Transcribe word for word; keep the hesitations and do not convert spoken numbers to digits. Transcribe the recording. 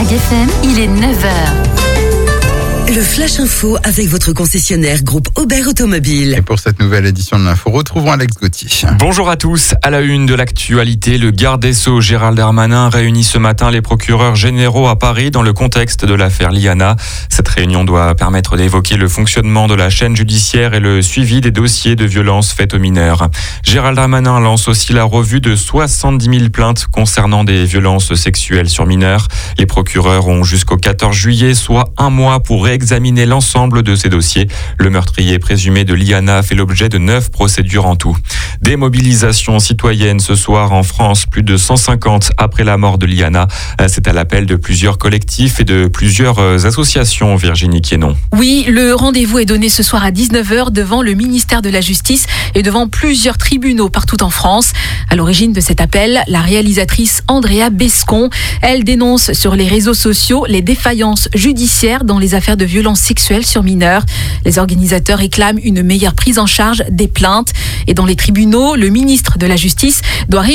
Mag F M, il est neuf heures. Le Flash Info avec votre concessionnaire groupe Aubert Automobile. Et pour cette nouvelle édition de l'Info, retrouvons Alex Gauthier. Bonjour à tous. À la une de l'actualité, le garde des Sceaux Gérald Darmanin réunit ce matin les procureurs généraux à Paris dans le contexte de l'affaire Liana. Cette réunion doit permettre d'évoquer le fonctionnement de la chaîne judiciaire et le suivi des dossiers de violences faites aux mineurs. Gérald Darmanin lance aussi la revue de soixante-dix mille plaintes concernant des violences sexuelles sur mineurs. Les procureurs ont jusqu'au quatorze juillet, soit un mois pour réexaminer examiner l'ensemble de ces dossiers. Le meurtrier présumé de Liana fait l'objet de neuf procédures en tout. Des mobilisations citoyennes ce soir en France, plus de cent cinquante après la mort de Liana. C'est à l'appel de plusieurs collectifs et de plusieurs associations, Virginie Quénon. Oui, le rendez-vous est donné ce soir à dix-neuf heures devant le ministère de la Justice et devant plusieurs tribunaux partout en France. À l'origine de cet appel, la réalisatrice Andrea Bescon. Elle dénonce sur les réseaux sociaux les défaillances judiciaires dans les affaires de violences sexuelles sur mineurs. Les organisateurs réclament une meilleure prise en charge des plaintes. Et dans les tribunaux, le ministre de la Justice doit réunir